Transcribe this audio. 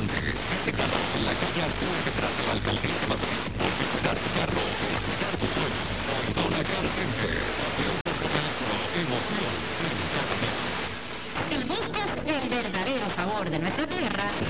Antes, este calor en la calle Azul que trata la alcaldía de Madrid, porque cuidar tu carro es cuidar tu sueño. Dona Car Center, pasión por tu vehículo, emoción en cada día. Si buscas el verdadero sabor de nuestra tierra,